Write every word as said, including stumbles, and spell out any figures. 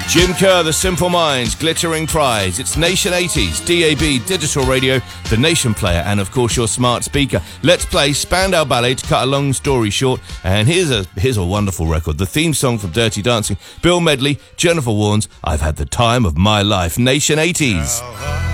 Jim Kerr, The Simple Minds, Glittering Prize. It's Nation eighties, D A B, digital radio, the Nation player, and of course your smart speaker. Let's play Spandau Ballet to cut a long story short. And here's a here's a wonderful record. The theme song from Dirty Dancing. Bill Medley, Jennifer Warnes, I've Had the Time of My Life. Nation eighties.